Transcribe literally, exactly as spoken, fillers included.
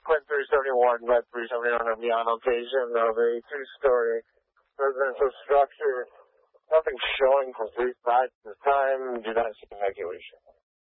Quint three seventy-one, Red three seventy-one will be on location of a two-story residential structure. Nothing showing from three sides at this time. Do not seek evacuation.